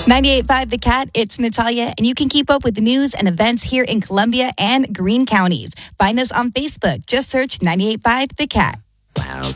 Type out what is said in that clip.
98.5 The Cat, it's Natalia, and you can keep up with the news and events here in Columbia and Greene counties. Find us on Facebook. Just search 98.5 The Cat.